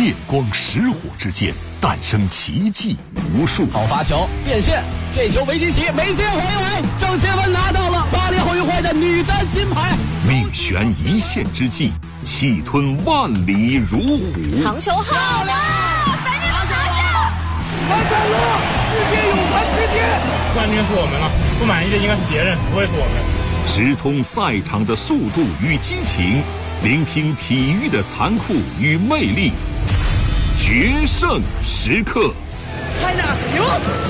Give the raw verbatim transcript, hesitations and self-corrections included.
电光石火之间诞生奇迹无数。 好发球变线，这球维基奇没接回来，郑钦文拿到了巴黎奥运会的女单金牌。 命悬一线之际，气吞万里如虎。 长球好了，反正拿下！ 完成了世界泳坛之巅， 冠军是我们了，不满意的应该是别人，不会是我们。 直通赛场的速度与激情，聆听体育的残酷与魅力，决胜时刻。 China 赢。